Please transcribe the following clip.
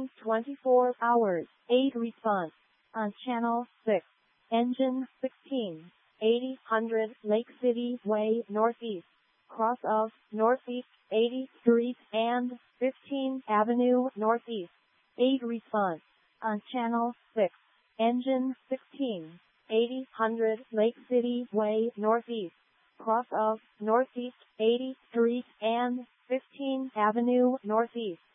within 24 hours. 8 response. On channel 6. Engine 16. 8000 Lake City Way Northeast. Cross of Northeast 80th Street and 15th Avenue Northeast. 8 response. On channel 6. Engine 16. 8000 Lake City Way Northeast. Cross of Northeast 80th Street and 15th Avenue Northeast.